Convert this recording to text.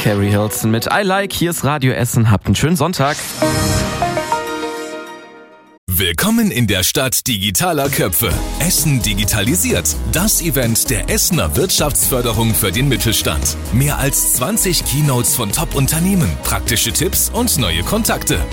Carrie Hilton mit I Like. Hier ist Radio Essen. Habt einen schönen Sonntag. Willkommen in der Stadt digitaler Köpfe. Essen digitalisiert. Das Event der Essener Wirtschaftsförderung für den Mittelstand. Mehr als 20 Keynotes von Top-Unternehmen, praktische Tipps und neue Kontakte.